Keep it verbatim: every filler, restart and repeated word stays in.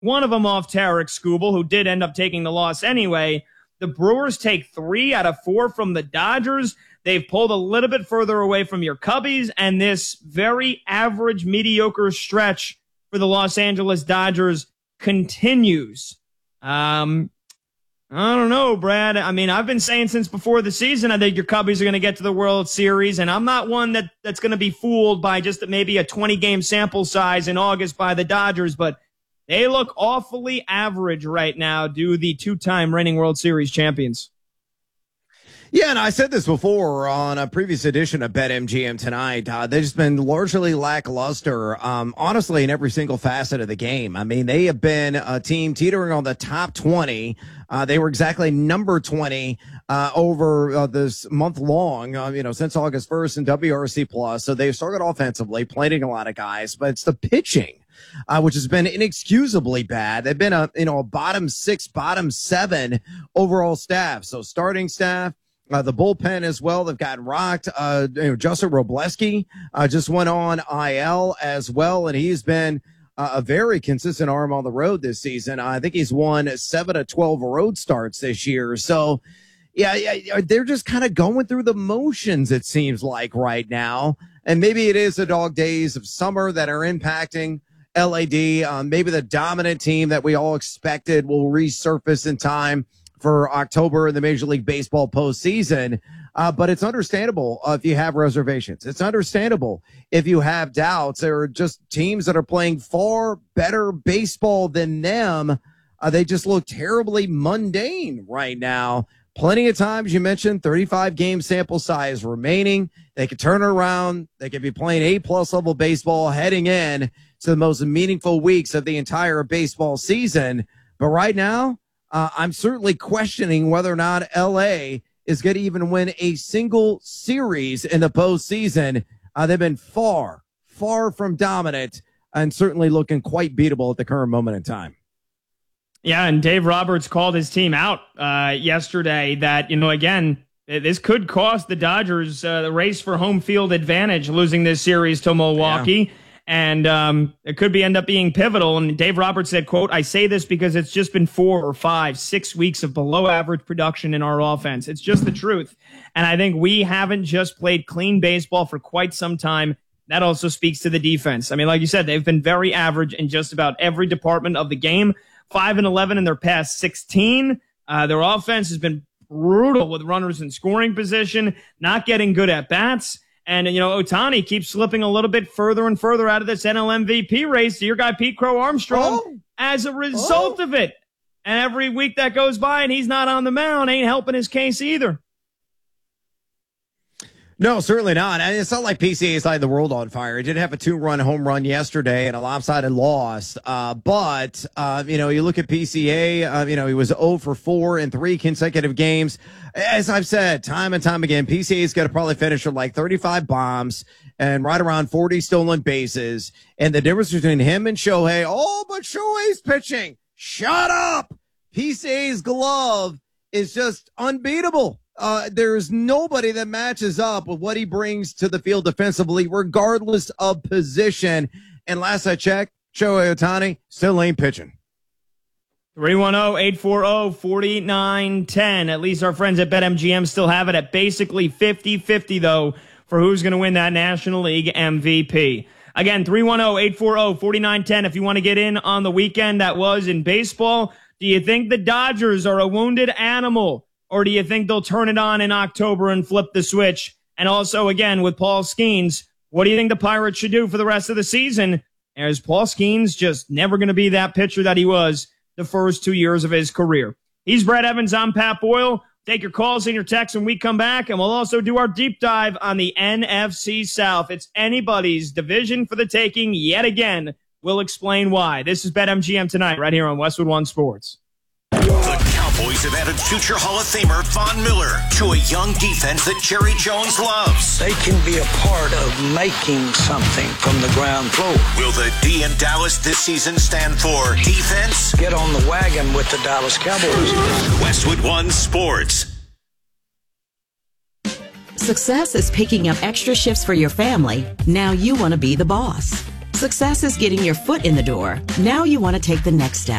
one of them off Tarek Skubal, who did end up taking the loss anyway. The Brewers take three out of four from the Dodgers. They've pulled a little bit further away from your Cubbies, and this very average, mediocre stretch for the Los Angeles Dodgers continues. Um, I don't know, Brad. I mean, I've been saying since before the season, I think your Cubbies are going to get to the World Series, and I'm not one that, that's going to be fooled by just maybe a twenty-game sample size in August by the Dodgers, but they look awfully average right now due to the two-time reigning World Series champions. Yeah, and I said this before on a previous edition of BetMGM Tonight. Uh, they've just been largely lackluster, um, honestly, in every single facet of the game. I mean, they have been a team teetering on the top twenty. Uh, they were exactly number twenty uh, over uh, this month long, uh, you know, since August first in W R C Plus. So they've started offensively, playing a lot of guys, but it's the pitching. Uh, which has been inexcusably bad. They've been a, you know, a bottom six, bottom seven overall staff. So starting staff, uh, the bullpen as well. They've gotten rocked. Uh, you know, Justin Robleski, uh, just went on I L as well. And he's been uh, a very consistent arm on the road this season. I think he's won seven to twelve road starts this year. So yeah, yeah, they're just kind of going through the motions, it seems like right now. And maybe it is the dog days of summer that are impacting L A D. Um, maybe the dominant team that we all expected will resurface in time for October in the Major League Baseball postseason. Uh, but it's understandable uh, if you have reservations. It's understandable if you have doubts. There are just teams that are playing far better baseball than them. Uh, they just look terribly mundane right now. Plenty of times, you mentioned thirty-five game sample size remaining. They could turn it around. They could be playing A-plus level baseball heading in to the most meaningful weeks of the entire baseball season. But right now, uh, I'm certainly questioning whether or not L A is going to even win a single series in the postseason. Uh, they've been far, far from dominant and certainly looking quite beatable at the current moment in time. Yeah, and Dave Roberts called his team out uh, yesterday that, you know, again, this could cost the Dodgers uh, the race for home field advantage, losing this series to Milwaukee. Yeah. And um, it could be end up being pivotal. And Dave Roberts said, quote, "I say this because it's just been four or five, six weeks of below average production in our offense. It's just the truth. And I think we haven't just played clean baseball for quite some time. That also speaks to the defense. I mean, like you said, they've been very average in just about every department of the game. five and eleven in their past sixteen. Uh, their offense has been brutal with runners in scoring position, not getting good at bats. And, you know, Ohtani keeps slipping a little bit further and further out of this N L M V P race to your guy, Pete Crow Armstrong, oh. as a result oh. of it. And every week that goes by and he's not on the mound ain't helping his case either. No, certainly not. And it's not like P C A's lighting the world on fire. He did have a two-run home run yesterday and a lopsided loss. Uh, but, uh, you know, you look at P C A, uh, you know, he was zero for four in three consecutive games. As I've said time and time again, P C A's got to probably finish with like thirty-five bombs and right around forty stolen bases. And the difference between him and Shohei, oh, but Shohei's pitching. Shut up. P C A's glove is just unbeatable. Uh, there's nobody that matches up with what he brings to the field defensively, regardless of position. And last I checked, Shohei Ohtani still ain't pitching. three one zero, eight four zero, four nine one zero. At least our friends at BetMGM still have it at basically fifty fifty, though, for who's going to win that National League M V P. Again, three one zero, eight four zero, four nine one zero if you want to get in on the weekend that was in baseball. Do you think the Dodgers are a wounded animal? Or do you think they'll turn it on in October and flip the switch? And also, again, with Paul Skeens, what do you think the Pirates should do for the rest of the season? Is Paul Skeens just never going to be that pitcher that he was the first two years of his career? He's Brad Evans. I'm Pat Boyle. Take your calls and your texts when we come back, and we'll also do our deep dive on the N F C South. It's anybody's division for the taking yet again. We'll explain why. This is BetMGM Tonight right here on Westwood One Sports. The Cowboys have added future Hall of Famer Von Miller to a young defense that Jerry Jones loves. They can be a part of making something from the ground floor. Will the D in Dallas this season stand for defense? Get on the wagon with the Dallas Cowboys. Westwood One Sports. Success is picking up extra shifts for your family. Now you want to be the boss. Success is getting your foot in the door. Now you want to take the next step.